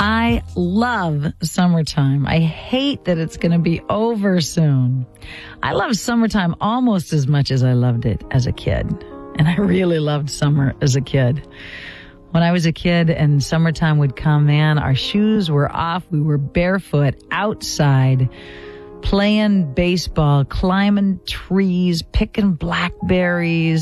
I love summertime. I hate that it's going to be over soon. I love summertime almost as much as I loved it as a kid. And I really loved summer as a kid. When I was a kid and summertime would come, man, our shoes were off. We were barefoot outside, playing baseball, climbing trees, picking blackberries.